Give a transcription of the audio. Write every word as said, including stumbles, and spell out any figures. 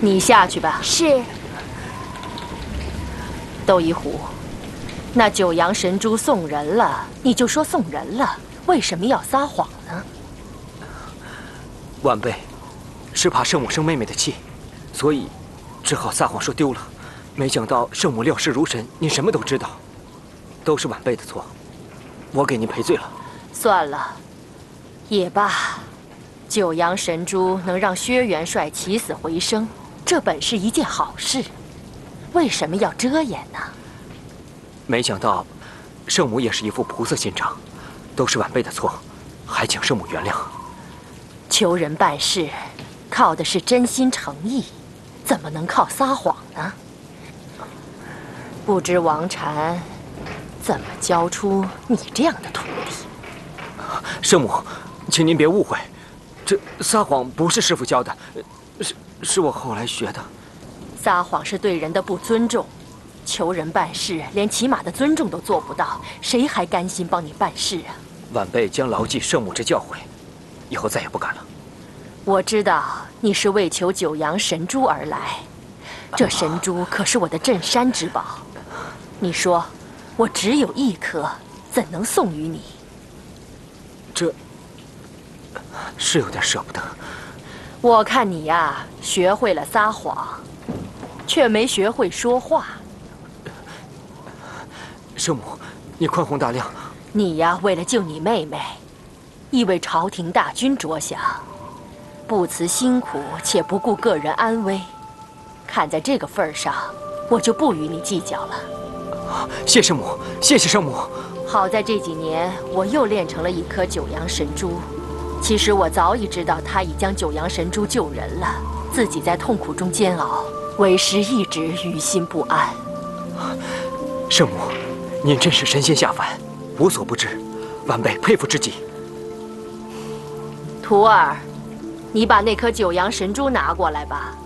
你下去吧。 是。 窦一虎，那九阳神珠送人了，你就说送人了，为什么要撒谎呢？ 晚辈是怕圣母生妹妹的气，所以只好撒谎说丢了。没想到圣母料事如神，您什么都知道，都是晚辈的错，我给您赔罪了。 算了，也罢。九阳神珠能让薛元帅起死回生，这本是一件好事，为什么要遮掩呢？ 没想到圣母也是一副菩萨心肠，都是晚辈的错，还请圣母原谅。 求人办事，靠的是真心诚意，怎么能靠撒谎呢？不知王禅怎么教出你这样的徒弟？ 圣母，请您别误会，这撒谎不是师父教的，是是我后来学的。 撒谎是对人的不尊重，求人办事连起码的尊重都做不到，谁还甘心帮你办事啊？ 晚辈将牢记圣母之教诲，以后再也不敢了。 我知道你是为求九阳神珠而来，这神珠可是我的镇山之宝。你说，我只有一颗，怎能送与你？ 这是有点舍不得。 我看你呀，学会了撒谎，却没学会说话。 圣母，你宽宏大量。 你呀，为了救你妹妹，亦为朝廷大军着想，不辞辛苦且不顾个人安危。看在这个份上，我就不与你计较了。 谢圣母，谢谢圣母。 好在这几年我又练成了一颗九阳神珠。其实我早已知道他已将九阳神珠救人了，自己在痛苦中煎熬，为师一直于心不安。 圣母，您真是神仙下凡，无所不知，晚辈佩服至极。 徒儿，你把那颗九阳神珠拿过来吧。